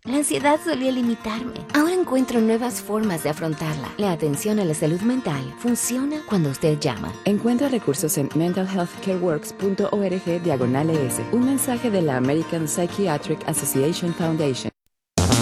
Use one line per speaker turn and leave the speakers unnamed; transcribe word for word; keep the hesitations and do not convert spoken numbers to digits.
La ansiedad solía limitarme. Ahora encuentro nuevas formas de afrontarla. La atención a la salud mental funciona cuando usted llama.
Encuentra recursos en mental health care works punto org diagonal es. Un mensaje de la American Psychiatric Association Foundation.